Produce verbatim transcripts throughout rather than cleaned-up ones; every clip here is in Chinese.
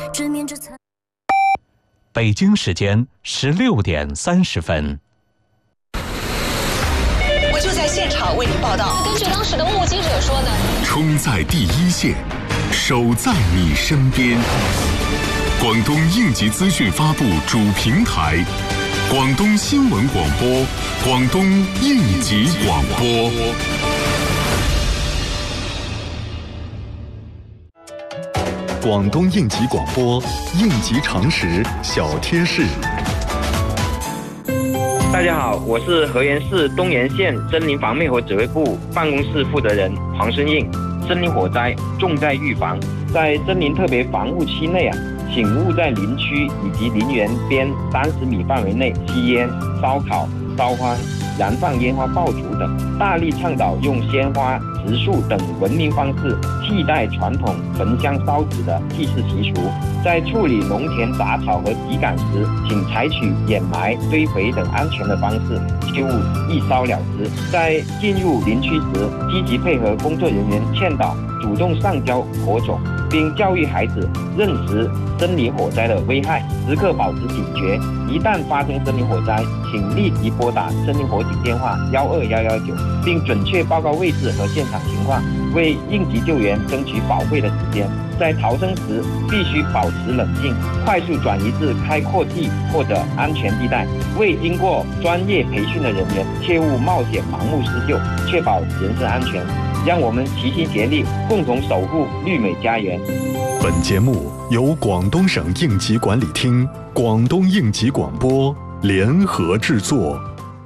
直面这残。 北京时间十六点三十分。 我就在现场为您报道。 根据当时的目击者说呢， 冲在第一线，守在你身边。广东应急资讯发布主平台，广东新闻广播，广东应急广播。广东应急广播，应急常识小贴士。 大家好，我是河源市东源县森林防灭火指挥部办公室负责人黄生应。森林火灾重在预防，在森林特别防护区内啊，请勿在林区以及林园边三十米范围内吸烟、烧烤、烧荒、燃放烟花爆竹等，大力倡导用鲜花、植树等文明方式替代传统焚香烧纸的祭祀习俗。在处理农田杂草和秸秆时，请采取掩埋、堆肥等安全的方式，切勿一烧了之。在进入林区时，积极配合工作人员劝导，主动上交火种，并教育孩子认识森林火灾的危害，时刻保持警觉。一旦发生森林火灾，请立即拨打森林火警电话幺二幺幺九，并准确报告位置和现场情况，为应急救援争取宝贵的时间。在逃生时必须保持冷静，快速转移至开阔地或者安全地带。未经过专业培训的人员切勿冒险盲目施救，确保人身安全。让我们齐心协力，共同守护绿美家园。 本节目由广东省应急管理厅、广东应急广播联合制作。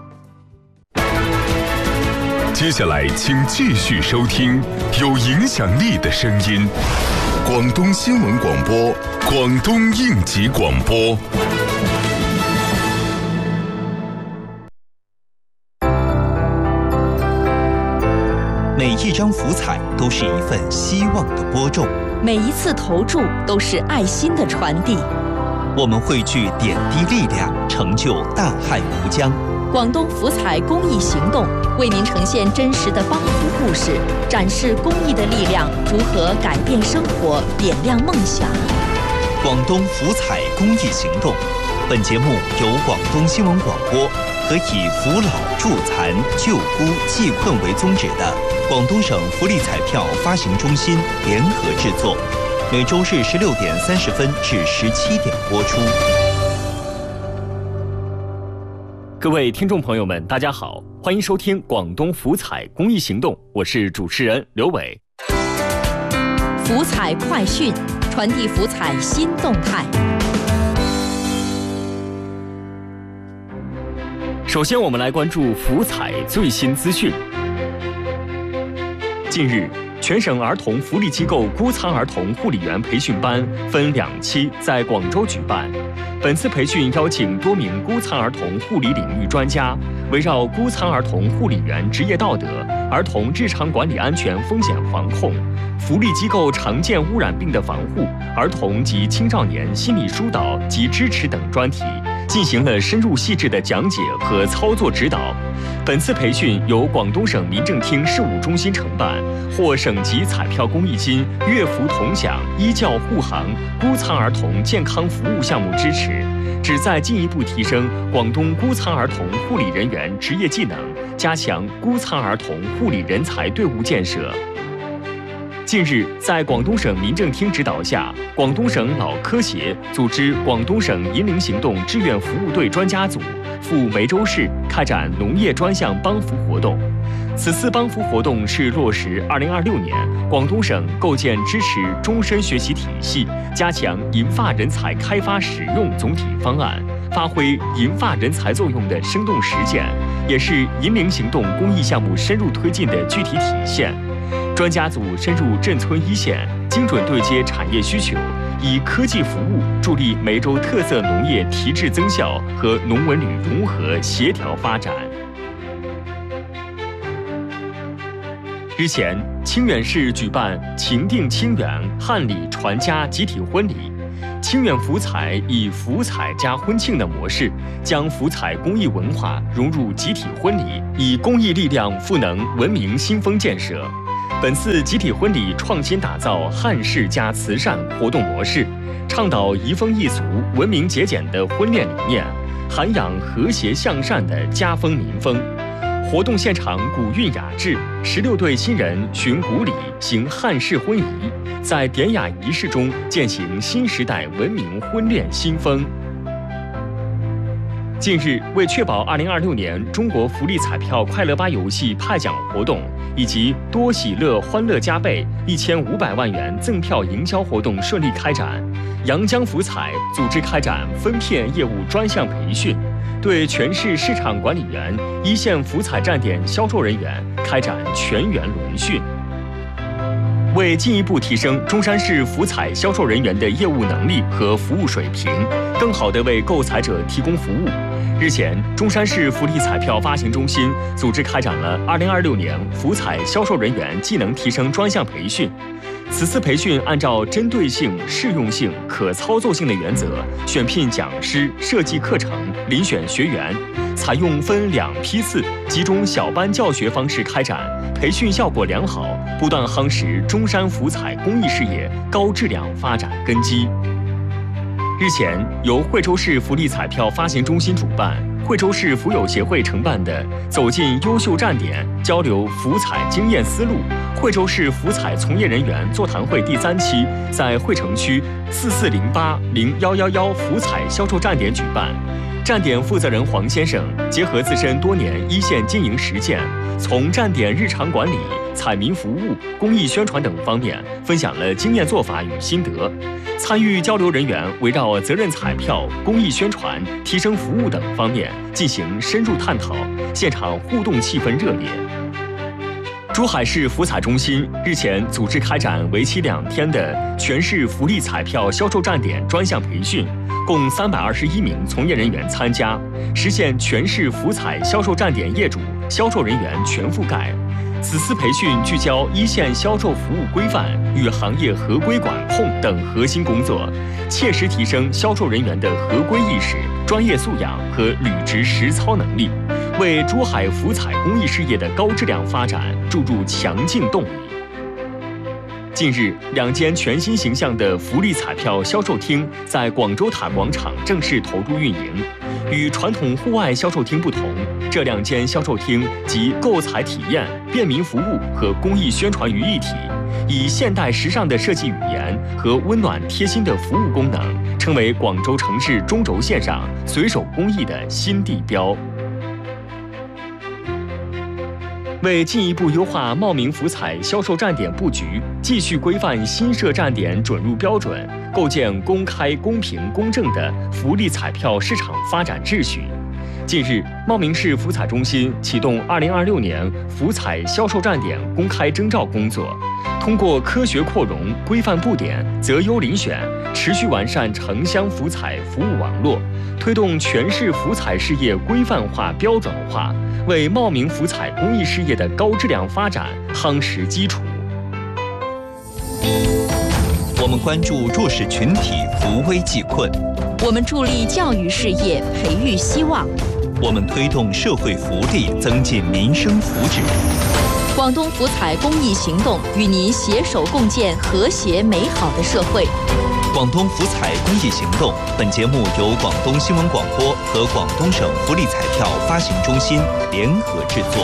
接下来，请继续收听有影响力的声音——广东新闻广播、广东应急广播。 每一张福彩都是一份希望的播种， 每一次投注都是爱心的传递。 我们汇聚点滴力量，成就大汉无疆。 广东福彩公益行动为您呈现真实的帮扶故事，展示公益的力量如何改变生活、点亮梦想。 广东福彩公益行动，本节目由广东新闻广播和以扶老助残、救孤济困为宗旨的广东省福利彩票发行中心联合制作，每周日十六点三十分至十七点播出。 各位听众朋友们，大家好，欢迎收听广东福彩公益行动，我是主持人刘伟。 福彩快讯，传递福彩新动态。 首先，我们来关注福彩最新资讯。近日，全省儿童福利机构孤残儿童护理员培训班分两期在广州举办。本次培训邀请多名孤残儿童护理领域专家，围绕孤残儿童护理员职业道德、儿童日常管理安全风险防控、福利机构常见污染病的防护、儿童及青少年心理疏导及支持等专题，进行了深入细致的讲解和操作指导。本次培训由广东省民政厅事务中心承办，获省级彩票公益金、乐福同享、医教护航、孤残儿童健康服务项目支持，旨在进一步提升广东孤残儿童护理人员职业技能，加强孤残儿童护理人才队伍建设。近日，在广东省民政厅指导下，广东省脑科协组织广东省银龄行动志愿服务队专家组赴梅州市开展农业专项帮扶活动。此次帮扶活动是落实二零二六年广东省构建支持终身学习体系、加强银发人才开发使用总体方案，发挥银发人才作用的生动实践，也是银龄行动公益项目深入推进的具体体现。专家组深入镇村一线，精准对接产业需求，以科技服务助力梅州特色农业提质增效和农文旅融合协调发展。日前，清远市举办情定清远汉礼传家集体婚礼。清远福彩以福彩加婚庆的模式，将福彩公益文化融入集体婚礼，以公益力量赋能文明新风建设。 本次集体婚礼创新打造汉式加慈善活动模式，倡导移风易俗、文明节俭的婚恋理念，涵养和谐向善的家风民风。活动现场古韵雅致，十六对新人循古礼行汉式婚仪，在典雅仪式中践行新时代文明婚恋新风。近日，为确保二零二六年中国福利彩票快乐吧游戏派奖活动以及多喜乐欢乐加倍一千五百万元赠票营销活动顺利开展，阳江福彩组织开展分片业务专项培训，对全市市场管理员、一线福彩站点销售人员开展全员轮训。为进一步提升中山市福彩销售人员的业务能力和服务水平，更好地为购彩者提供服务，日前，中山市福利彩票发行中心组织开展了二零二六年福彩销售人员技能提升专项培训。此次培训按照针对性、适用性、可操作性的原则，选聘讲师、设计课程、遴选学员，采用分两批次集中小班教学方式开展，培训效果良好，不断夯实中山福彩公益事业高质量发展根基。日前，由惠州市福利彩票发行中心主办，惠州市福友协会承办的“走进优秀站点，交流福彩经验思路”惠州市福彩从业人员座谈会第三期在惠城区四四零八零幺幺幺福彩销售站点举办。站点负责人黄先生结合自身多年一线经营实践，从站点日常管理、彩民服务、公益宣传等方面分享了经验做法与心得。参与交流人员围绕责任彩票、公益宣传、提升服务等方面进行深入探讨，现场互动气氛热烈。珠海市福彩中心日前组织开展为期两天的全市福利彩票销售站点专项培训，共三百二十一名从业人员参加，实现全市福彩销售站点业主、销售人员全覆盖。此次培训聚焦一线销售服务规范与行业合规管控等核心工作，切实提升销售人员的合规意识、专业素养和履职实操能力，为珠海福彩公益事业的高质量发展注入强劲动力。近日，两间全新形象的福利彩票销售厅在广州塔广场正式投入运营。与传统户外销售厅不同，这两间销售厅集购彩体验、便民服务和公益宣传于一体，以现代时尚的设计语言和温暖贴心的服务功能，成为广州城市中轴线上随手公益的新地标。为进一步优化茂名福彩销售站点布局，继续规范新设站点准入标准，构建公开、公平、公正的福利彩票市场发展秩序。近日，茂名市福彩中心启动二零二六年福彩销售站点公开征召工作，通过科学扩容、规范布点、择优遴选，持续完善城乡福彩服务网络，推动全市福彩事业规范化、标准化，为茂名福彩公益事业的高质量发展夯实基础。 我们关注弱势群体扶危济困， 我们助力教育事业培育希望， 我们推动社会福利增进民生福祉。 广东福彩公益行动与您携手共建和谐美好的社会。 广东福彩公益行动，本节目由广东新闻广播和广东省福利彩票发行中心联合制作。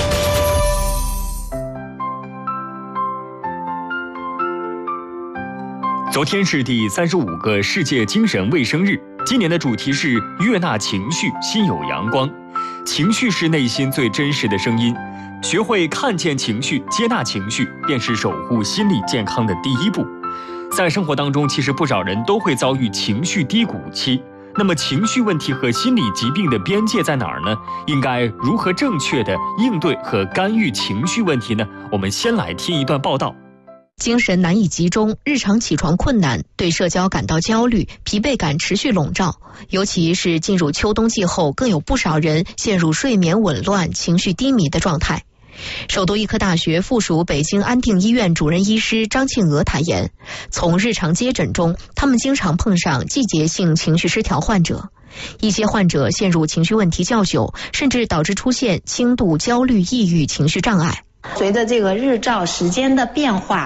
昨天是第三十五个世界精神卫生日，今年的主题是悦纳情绪，心有阳光。情绪是内心最真实的声音，学会看见情绪、接纳情绪，便是守护心理健康的第一步。在生活当中，其实不少人都会遭遇情绪低谷期。那么，情绪问题和心理疾病的边界在哪儿呢？应该如何正确的应对和干预情绪问题呢？我们先来听一段报道。 精神难以集中，日常起床困难，对社交感到焦虑，疲惫感持续笼罩。尤其是进入秋冬季后，更有不少人陷入睡眠紊乱、情绪低迷的状态。首都医科大学附属北京安定医院主任医师张庆娥坦言，从日常接诊中，他们经常碰上季节性情绪失调患者。一些患者陷入情绪问题较久，甚至导致出现轻度焦虑、抑郁、情绪障碍。 随着这个日照时间的变化，